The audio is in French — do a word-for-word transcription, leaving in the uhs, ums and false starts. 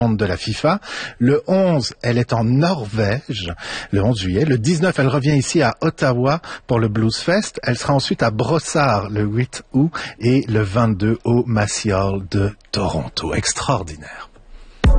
de la FIFA. Le onze, elle est en Norvège, le onze juillet. Le dix-neuf, elle revient ici à Ottawa pour le Blues Fest. Elle sera ensuite à Brossard le huit août et le vingt-deux au Massey Hall de Toronto. Extraordinaire.